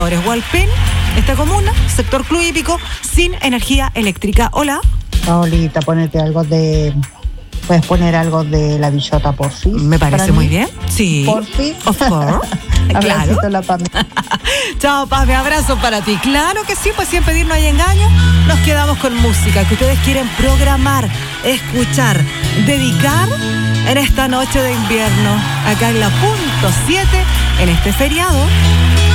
Hualpén, esta comuna, sector Club Hípico, sin energía eléctrica. Hola. Paolita, puedes poner algo de La Villota, porfis. Me parece muy bien. Sí. Porfis. Of course. Claro. La Pame. Chao, Paz, mi abrazo para ti. Claro que sí, pues sin pedir no hay engaño. Nos quedamos con música que ustedes quieren programar, escuchar, dedicar en esta noche de invierno, acá en la punto 7, en este feriado.